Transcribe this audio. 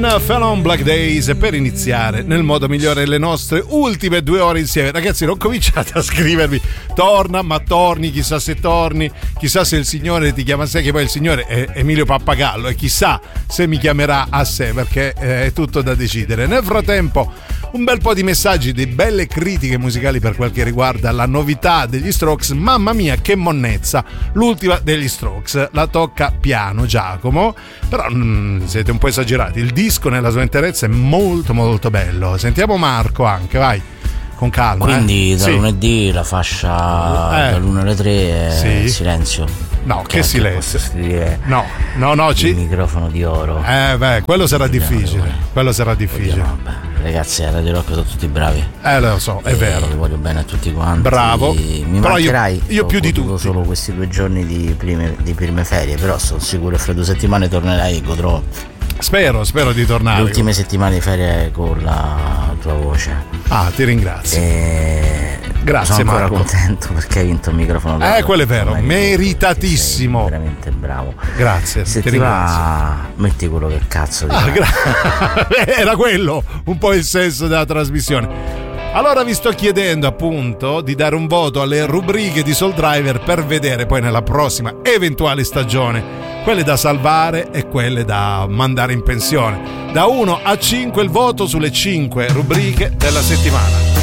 Felon Black Days per iniziare nel modo migliore le nostre ultime 2 ore insieme. Ragazzi, non cominciate a scrivermi torna, ma torni, chissà se torni, chissà se il Signore ti chiama a sé, che poi il Signore è Emilio Pappagallo e chissà se mi chiamerà a sé, perché è tutto da decidere. Nel frattempo un bel po' di messaggi, di belle critiche musicali per quel che riguarda la novità degli Strokes. Mamma mia che monnezza, l'ultima degli Strokes, la tocca piano Giacomo, però siete un po' esagerati, il disco nella sua interezza è molto molto bello. Sentiamo Marco anche, vai, con calma. Quindi da sì. Lunedì la fascia dall'1 alle 3 è sì. Silenzio. No, che silenzio. No, il microfono di oro. Quello sarà difficile. Quello sarà difficile. Ragazzi, a Radio Rock sono tutti bravi. Lo so, è vero. Li voglio bene a tutti quanti. Bravo. Mi mancherai. Io più di tutti. Solo questi 2 giorni di prime ferie, però sono sicuro che fra 2 settimane tornerai e godrò. Spero di tornare. Le ultime settimane di ferie con la tua voce. Ti ringrazio. Grazie, sono ancora Marco. Contento perché hai vinto il microfono. Quello è vero, meritatissimo. Sei veramente bravo. Grazie. Se ti va, metti quello che cazzo ti Era quello un po' il senso della trasmissione. Allora vi sto chiedendo appunto di dare un voto alle rubriche di Soul Driver per vedere poi nella prossima eventuale stagione quelle da salvare e quelle da mandare in pensione. Da 1 a 5 il voto sulle 5 rubriche della settimana.